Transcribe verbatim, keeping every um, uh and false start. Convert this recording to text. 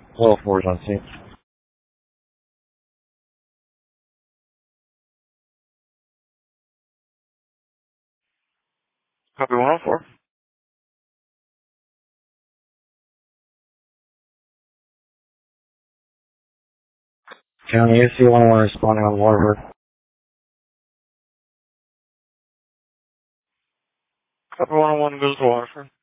Well, four is on scene. Copy one oh four. County A C one oh one responding on Waterford. Copy one oh one goes to Waterford.